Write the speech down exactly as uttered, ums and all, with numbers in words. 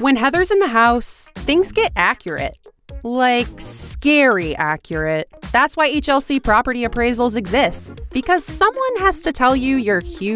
When Heather's in the house, things get accurate. Like, scary accurate. That's why H L C property appraisals exist. Because someone has to tell you your huge